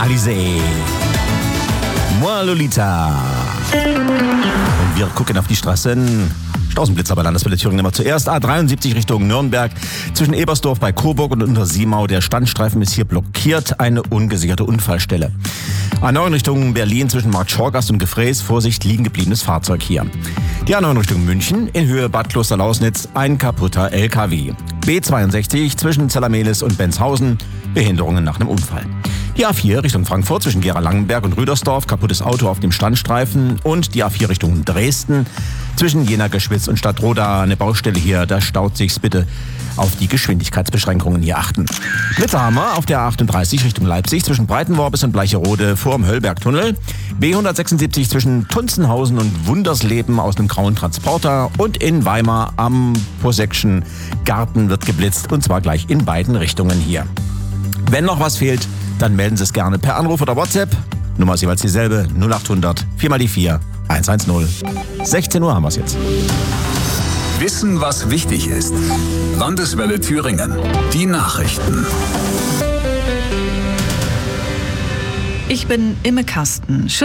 Alizé. Moi Lolita. Und wir gucken auf die Straßen. Straßenblitzer bei Landeswelle Thüringen immer zuerst. A73 Richtung Nürnberg. Zwischen Ebersdorf bei Coburg und Untersiemau. Der Standstreifen ist hier blockiert. Eine ungesicherte Unfallstelle. A9 Richtung Berlin zwischen Marktschorgast und Gefräß. Vorsicht, liegen gebliebenes Fahrzeug hier. Die A9 Richtung München. In Höhe Bad Klosterlausnitz. Ein kaputter LKW. B62 zwischen Zellermehlis und Benshausen. Behinderungen nach einem Unfall. Die A4 Richtung Frankfurt zwischen Gera-Langenberg und Rüdersdorf, kaputtes Auto auf dem Standstreifen. Und die A4 Richtung Dresden zwischen Jena-Geschwitz und Stadtroda. Eine Baustelle hier, da staut sich's, bitte auf die Geschwindigkeitsbeschränkungen hier achten. Blitzer haben wir auf der A38 Richtung Leipzig zwischen Breitenworbis und Bleicherode vor dem Höllbergtunnel. B176 zwischen Tunzenhausen und Wundersleben aus einem grauen Transporter. Und in Weimar am Posection Garten wird geblitzt, und zwar gleich in beiden Richtungen hier. Wenn noch was fehlt, dann melden Sie es gerne per Anruf oder WhatsApp. Nummer ist jeweils dieselbe, 0800 4x4 110. 16 Uhr haben wir es jetzt. Wissen, was wichtig ist. Landeswelle Thüringen. Die Nachrichten. Ich bin Imme Kasten.